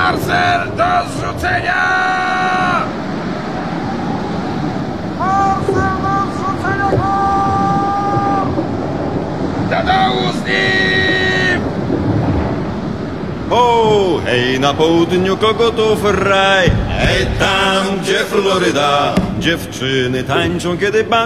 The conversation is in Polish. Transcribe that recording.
Parcel do zrzucenia! Parcel do zrzucenia go! Do dołu z nim! O, hej, na południu kogotów raj, hej, tam, gdzie Floryda, dziewczyny tańczą, kiedy ban